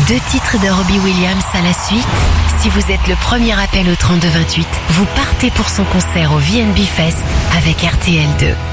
2 titres de Robbie Williams à la suite. Si vous êtes le premier appel au 3228, vous partez pour son concert au VNB Fest avec RTL2.